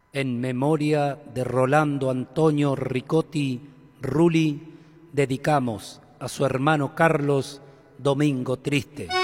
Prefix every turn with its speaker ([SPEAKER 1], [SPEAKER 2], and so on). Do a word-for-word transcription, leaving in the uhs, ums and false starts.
[SPEAKER 1] En memoria de Rolando Antonio Ricotti Rulli, dedicamos a su hermano Carlos Domingo Triste.